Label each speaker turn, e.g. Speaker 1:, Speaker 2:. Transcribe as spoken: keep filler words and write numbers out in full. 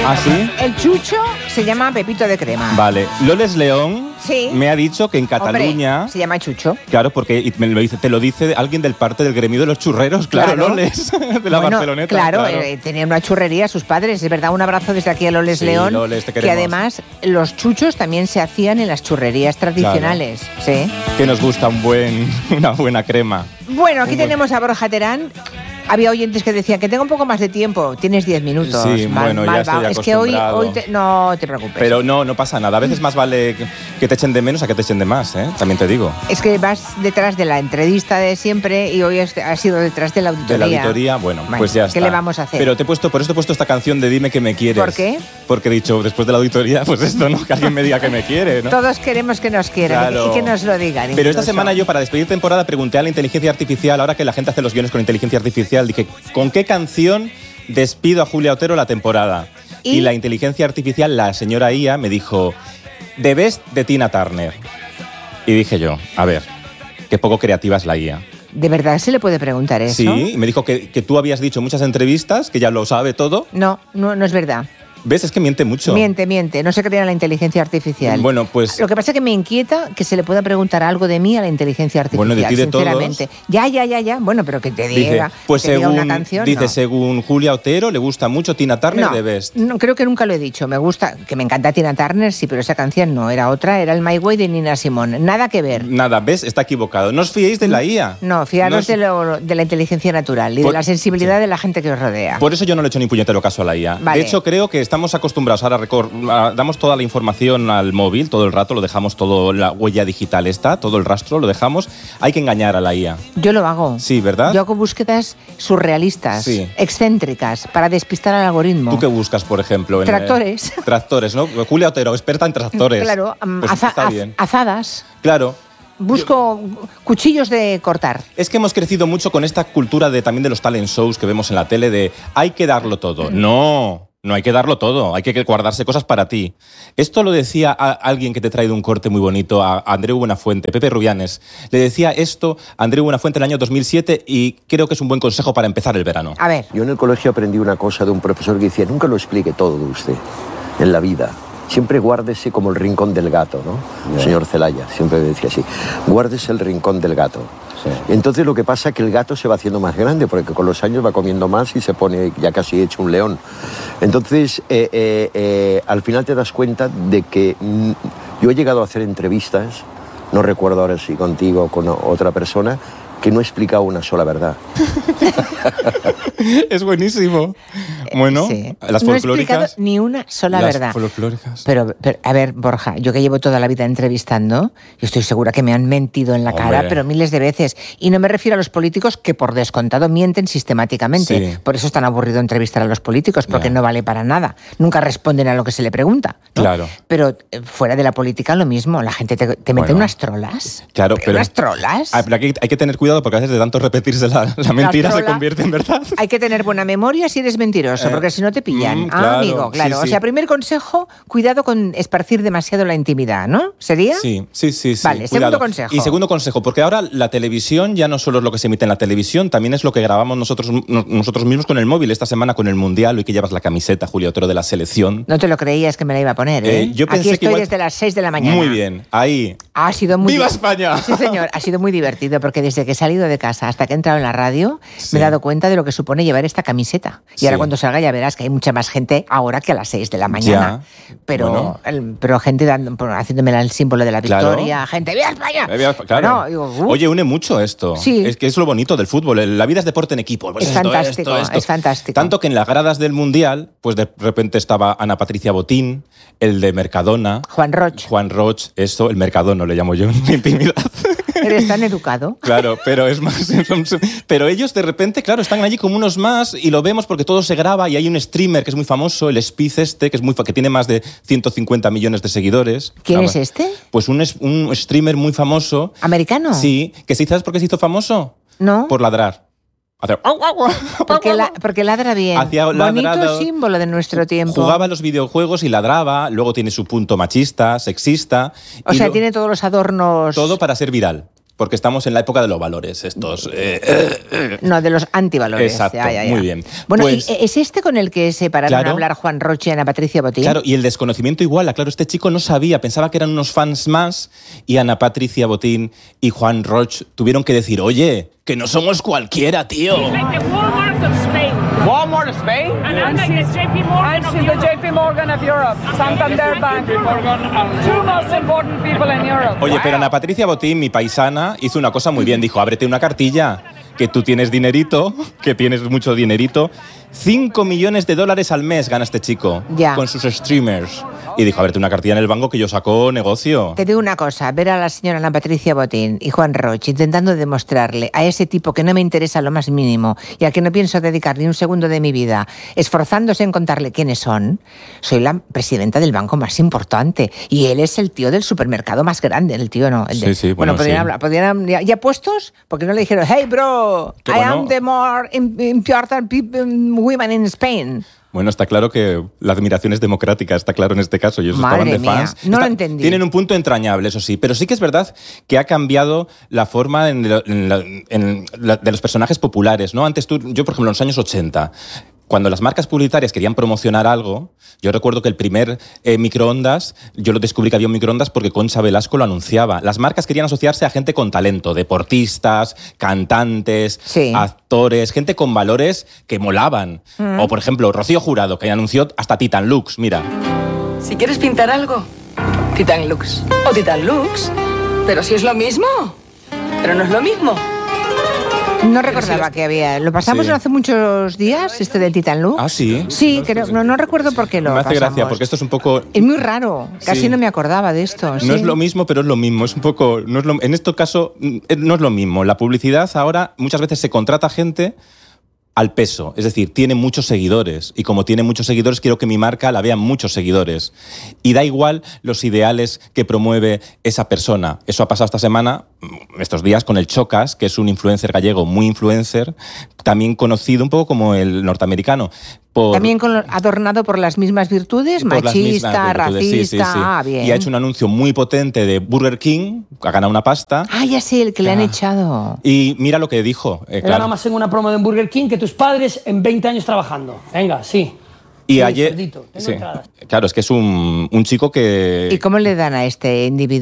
Speaker 1: ¿Ah, sí?
Speaker 2: El chucho se llama Pepito de Crema.
Speaker 1: Vale. Loles León
Speaker 2: sí.
Speaker 1: me ha dicho que en Cataluña...
Speaker 2: Hombre, se llama chucho.
Speaker 1: Claro, porque y me lo dice, te lo dice alguien del parte del gremio de los churreros, claro,
Speaker 2: claro.
Speaker 1: Loles, de la
Speaker 2: bueno,
Speaker 1: Barceloneta.
Speaker 2: Claro,
Speaker 1: claro.
Speaker 2: Eh, tenían una churrería sus padres, es verdad. Un abrazo desde aquí a Loles
Speaker 1: sí,
Speaker 2: León,
Speaker 1: Loles, te
Speaker 2: que
Speaker 1: queremos.
Speaker 2: además los chuchos también se hacían en las churrerías tradicionales. Claro. Sí.
Speaker 1: Que nos gusta un buen, una buena crema.
Speaker 2: Bueno, aquí
Speaker 1: un
Speaker 2: tenemos buen... a Borja Terán. Había oyentes que decían que tengo un poco más de tiempo. Tienes diez minutos.
Speaker 1: Sí,
Speaker 2: mal,
Speaker 1: bueno,
Speaker 2: mal,
Speaker 1: ya estoy
Speaker 2: Es que hoy, hoy te, no te preocupes.
Speaker 1: Pero no, no pasa nada. A veces más vale que te echen de menos a que te echen de más, ¿eh? También te digo.
Speaker 2: Es que vas detrás de la entrevista de siempre y hoy has sido detrás de la auditoría.
Speaker 1: De la auditoría, bueno,
Speaker 2: bueno
Speaker 1: pues ya
Speaker 2: ¿qué
Speaker 1: está.
Speaker 2: ¿Qué le vamos a hacer?
Speaker 1: Pero te he puesto, por eso te he puesto esta canción de Dime que me quieres.
Speaker 2: ¿Por qué?
Speaker 1: Porque he dicho, después de la auditoría, pues esto, ¿no? Que alguien me diga que me quiere, ¿no?
Speaker 2: Todos queremos que nos quieran claro. y que nos lo digan.
Speaker 1: Pero
Speaker 2: incluso.
Speaker 1: Esta semana yo, para despedir temporada, pregunté a la inteligencia artificial, ahora que la gente hace los guiones con inteligencia artificial, dije, ¿con qué canción despido a Julia Otero la temporada? Y, y la inteligencia artificial, la señora I A, me dijo, The Best de Tina Turner. Y dije yo, a ver, qué poco creativa es la I A.
Speaker 2: ¿De verdad se le puede preguntar eso?
Speaker 1: Sí, y me dijo que, que tú habías dicho en muchas entrevistas, que ya lo sabe todo.
Speaker 2: No, no, no es verdad.
Speaker 1: ¿Ves? Es que miente mucho.
Speaker 2: Miente, miente. No se crea en la inteligencia artificial.
Speaker 1: Bueno, pues...
Speaker 2: Lo que pasa es que me inquieta que se le pueda preguntar algo de mí a la inteligencia artificial,
Speaker 1: bueno, de ti de
Speaker 2: sinceramente.
Speaker 1: Todos.
Speaker 2: Ya, ya, ya, ya. Bueno, pero que te diga,
Speaker 1: dice, pues
Speaker 2: que te
Speaker 1: según,
Speaker 2: diga una canción,
Speaker 1: Dice,
Speaker 2: no.
Speaker 1: según Julia Otero, le gusta mucho Tina Turner
Speaker 2: no,
Speaker 1: de Best.
Speaker 2: No, creo que nunca lo he dicho. Me gusta, que me encanta Tina Turner, sí, pero esa canción no. Era otra, era el My Way de Nina Simone. Nada que ver.
Speaker 1: Nada, ¿ves? Está equivocado. No os fiéis de la I A.
Speaker 2: No, fiaros no os... de, lo, de la inteligencia natural y por, de la sensibilidad sí. de la gente que os rodea.
Speaker 1: Por eso yo no le he hecho ni puñetero caso a la I A.
Speaker 2: Vale.
Speaker 1: De hecho, creo que estamos acostumbrados ahora a damos toda la información al móvil, todo el rato, lo dejamos todo, la huella digital está, todo el rastro lo dejamos. Hay que engañar a la I A.
Speaker 2: Yo lo hago.
Speaker 1: Sí, ¿verdad?
Speaker 2: Yo hago búsquedas surrealistas, sí. excéntricas, para despistar al algoritmo.
Speaker 1: ¿Tú qué buscas, por ejemplo? En,
Speaker 2: tractores.
Speaker 1: Eh, tractores, ¿no? Julia Otero, experta en tractores.
Speaker 2: Claro,
Speaker 1: pues
Speaker 2: aza
Speaker 1: está bien.
Speaker 2: azadas.
Speaker 1: Claro.
Speaker 2: Busco Yo, cuchillos de cortar.
Speaker 1: Es que hemos crecido mucho con esta cultura de también de los talent shows que vemos en la tele de hay que darlo todo. Mm. No. No hay que darlo todo, hay que guardarse cosas para ti. Esto lo decía a alguien que te ha traído un corte muy bonito, a Andreu Buenafuente, Pepe Rubianes. Le decía esto a Andreu Buenafuente en el año dos mil siete y creo que es un buen consejo para empezar el verano.
Speaker 2: A ver.
Speaker 3: Yo en el colegio aprendí una cosa de un profesor que decía, nunca lo explique todo de usted en la vida. Siempre guárdese como el rincón del gato, ¿no? Yeah. Señor Celaya, siempre decía así. Guárdese el rincón del gato. Sí. Entonces lo que pasa es que el gato se va haciendo más grande porque con los años va comiendo más y se pone ya casi hecho un león. Entonces eh, eh, eh, al final te das cuenta de que mm, yo he llegado a hacer entrevistas, no recuerdo ahora si contigo o con otra persona, que no he explicado una sola verdad.
Speaker 1: Es buenísimo. Bueno,
Speaker 2: sí.
Speaker 1: las
Speaker 2: no
Speaker 1: folclóricas...
Speaker 2: No he explicado ni una sola
Speaker 1: las
Speaker 2: verdad.
Speaker 1: folclóricas.
Speaker 2: Pero, pero, a ver, Borja, yo que llevo toda la vida entrevistando, yo estoy segura que me han mentido en la
Speaker 1: Hombre.
Speaker 2: cara, pero miles de veces. Y no me refiero a los políticos que, por descontado, mienten sistemáticamente.
Speaker 1: Sí.
Speaker 2: Por eso es tan aburrido entrevistar a los políticos, porque
Speaker 1: yeah.
Speaker 2: no vale para nada. Nunca responden a lo que se le pregunta, ¿no?
Speaker 1: Claro.
Speaker 2: Pero eh, fuera de la política lo mismo. La gente te, te mete
Speaker 1: bueno.
Speaker 2: unas trolas.
Speaker 1: Claro, pero...
Speaker 2: ¿Unas trolas?
Speaker 1: Ah, pero aquí hay que tener cuidado porque a veces de tanto repetirse la, la mentira se convierte en verdad.
Speaker 2: Hay que tener buena memoria si eres mentiroso, eh, porque si no te pillan.
Speaker 1: Mm, claro,
Speaker 2: ah, amigo, claro.
Speaker 1: Sí, sí.
Speaker 2: O sea, primer consejo, cuidado con esparcir demasiado la intimidad, ¿no? ¿Sería?
Speaker 1: Sí, sí, sí. sí.
Speaker 2: Vale,
Speaker 1: cuidado.
Speaker 2: segundo consejo.
Speaker 1: Y segundo consejo, porque ahora la televisión ya no solo es lo que se emite en la televisión, también es lo que grabamos nosotros, nosotros mismos con el móvil. Esta semana con el Mundial, hoy que llevas la camiseta, Julia Otero, de la selección.
Speaker 2: No te lo creías que me la iba a poner, ¿eh?
Speaker 1: eh yo pensé
Speaker 2: Aquí estoy
Speaker 1: que igual...
Speaker 2: desde las seis de la mañana.
Speaker 1: Muy bien, ahí.
Speaker 2: Ha sido muy
Speaker 1: ¡Viva España!
Speaker 2: Sí, señor, ha sido muy divertido porque desde que he salido de casa hasta que he entrado en la radio
Speaker 1: sí.
Speaker 2: me he dado cuenta de lo que supone llevar esta camiseta. Y
Speaker 1: sí.
Speaker 2: ahora cuando salga ya verás que hay mucha más gente ahora que a las seis de la mañana.
Speaker 1: Ya.
Speaker 2: Pero,
Speaker 1: bueno.
Speaker 2: el, pero gente dando, haciéndome el símbolo de la victoria,
Speaker 1: claro.
Speaker 2: gente, ¡viva España!
Speaker 1: Viva, claro.
Speaker 2: No, digo, uh.
Speaker 1: Oye, une mucho esto.
Speaker 2: Sí.
Speaker 1: Es que es lo bonito del fútbol. La vida es deporte en equipo. Pues
Speaker 2: es
Speaker 1: esto,
Speaker 2: fantástico,
Speaker 1: esto, esto.
Speaker 2: es fantástico.
Speaker 1: Tanto que en las gradas del Mundial, pues de repente estaba Ana Patricia Botín, el de Mercadona.
Speaker 2: Juan Roch.
Speaker 1: Juan Roch, esto, el Mercadono le llamo yo en mi intimidad.
Speaker 2: Eres tan educado.
Speaker 1: Claro, pero es más... Pero ellos de repente, claro, están allí como unos más y lo vemos porque todo se graba y hay un streamer que es muy famoso, el Spiz este, que, es muy, que tiene más de ciento cincuenta millones de seguidores.
Speaker 2: ¿Quién
Speaker 1: claro.
Speaker 2: es este?
Speaker 1: Pues un, un streamer muy famoso.
Speaker 2: ¿Americano?
Speaker 1: Sí, que sí, ¿sabes por qué se hizo famoso?
Speaker 2: No.
Speaker 1: Por ladrar. Hacer...
Speaker 2: Porque, la, porque ladra bien.
Speaker 1: Hacía
Speaker 2: Bonito
Speaker 1: ladrado,
Speaker 2: símbolo de nuestro tiempo.
Speaker 1: Jugaba a los videojuegos y ladraba, luego tiene su punto machista, sexista.
Speaker 2: O
Speaker 1: y
Speaker 2: sea,
Speaker 1: lo...
Speaker 2: tiene todos los adornos...
Speaker 1: Todo para ser viral. porque estamos en la época de los valores estos. Eh, eh, eh.
Speaker 2: No, de los antivalores.
Speaker 1: Exacto,
Speaker 2: ya, ya, ya.
Speaker 1: muy bien.
Speaker 2: Bueno,
Speaker 1: Pues,
Speaker 2: ¿es este con el que se pararon
Speaker 1: claro,
Speaker 2: a hablar Juan Roche y Ana Patricia Botín?
Speaker 1: Claro, y el desconocimiento igual. Claro, este chico no sabía, pensaba que eran unos fans más y Ana Patricia Botín y Juan Roche tuvieron que decir, oye, que no somos cualquiera, tío.
Speaker 4: Walmart of Spain?
Speaker 5: And I'm like the J P Morgan
Speaker 4: And
Speaker 5: of
Speaker 4: she's
Speaker 5: Europe.
Speaker 4: the J P Morgan of Europe. Santander Bank. Two most important people in Europe.
Speaker 1: Oye, pero Ana Patricia Botín, mi paisana, hizo una cosa muy bien. Dijo, ábrete una cartilla, que tú tienes dinerito, que tienes mucho dinerito. Cinco millones de dólares al mes gana este chico
Speaker 2: Ya.
Speaker 1: con sus streamers. Y dijo, ábrete una cartilla en el banco que yo saco negocio.
Speaker 2: Te digo una cosa, ver a la señora Ana Patricia Botín y Juan Roche intentando demostrarle a ese tipo que no me interesa lo más mínimo y al que no pienso dedicar ni un segundo de mi vida, esforzándose en contarle quiénes son, soy la presidenta del banco más importante y él es el tío del supermercado más grande, el tío no. El de,
Speaker 1: Sí, sí, bueno,
Speaker 2: podrían
Speaker 1: sí.
Speaker 2: hablar, podrían, ya, ya puestos, porque no le dijeron, hey bro,
Speaker 1: Qué
Speaker 2: I
Speaker 1: bueno.
Speaker 2: am the more im- important people, women in Spain.
Speaker 1: Bueno, está claro que la admiración es democrática, está claro en este caso. Ellos
Speaker 2: Madre
Speaker 1: estaban de
Speaker 2: mía,
Speaker 1: fans.
Speaker 2: no lo
Speaker 1: Está-
Speaker 2: entendí.
Speaker 1: Tienen un punto entrañable, eso sí. Pero sí que es verdad que ha cambiado la forma en la- en la- en la- de los personajes populares, ¿no? Antes tú, yo por ejemplo, en los años ochenta, cuando las marcas publicitarias querían promocionar algo, yo recuerdo que el primer eh, microondas, yo lo descubrí que había un microondas porque Concha Velasco lo anunciaba. Las marcas querían asociarse a gente con talento, deportistas, cantantes,
Speaker 2: Sí.
Speaker 1: actores, gente con valores que molaban.
Speaker 2: Mm.
Speaker 1: O, por ejemplo, Rocío Jurado, que anunció hasta Titan Lux, mira.
Speaker 6: Si quieres pintar algo, Titan Lux. O Titan Lux. Pero si es lo mismo. Pero no es lo mismo.
Speaker 2: No recordaba que había. ¿Lo pasamos
Speaker 1: Sí.
Speaker 2: hace muchos días, este del Titan Lux?
Speaker 1: Ah, sí.
Speaker 2: Sí, creo, no, no recuerdo por qué lo
Speaker 1: Me hace
Speaker 2: pasamos.
Speaker 1: gracia, porque esto es un poco...
Speaker 2: Es muy raro, casi
Speaker 1: Sí.
Speaker 2: no me acordaba de esto.
Speaker 1: No
Speaker 2: sí.
Speaker 1: es lo mismo, pero es lo mismo. Es un poco. No es lo- en este caso, mm, no es lo mismo. La publicidad ahora muchas veces se contrata gente al peso. Es decir, tiene muchos seguidores. Y como tiene muchos seguidores, quiero que mi marca la vean muchos seguidores. Y da igual los ideales que promueve esa persona. Eso ha pasado esta semana, estos días, con el Chocas, que es un influencer gallego muy influencer, también conocido un poco como el norteamericano. Por,
Speaker 2: También con lo- adornado por las mismas virtudes,
Speaker 1: por las
Speaker 2: machista,
Speaker 1: mismas virtudes.
Speaker 2: racista.
Speaker 1: Sí, sí, sí.
Speaker 2: Ah, bien.
Speaker 1: Y ha hecho un anuncio muy potente de Burger King, ha ganado una pasta.
Speaker 2: Ah, ya sé, el que le han
Speaker 1: Ah.
Speaker 2: echado.
Speaker 1: Y mira lo que dijo. eh,
Speaker 7: He
Speaker 1: claro.
Speaker 7: ganado más en una promo de un Burger King que tus padres en veinte años trabajando. Venga, sí.
Speaker 1: Y
Speaker 7: Sí,
Speaker 1: ayer.
Speaker 7: cerdito, tengo
Speaker 1: sí.
Speaker 7: entradas.
Speaker 1: Claro, es que es un, un chico que.
Speaker 2: ¿Y cómo le dan a este individuo?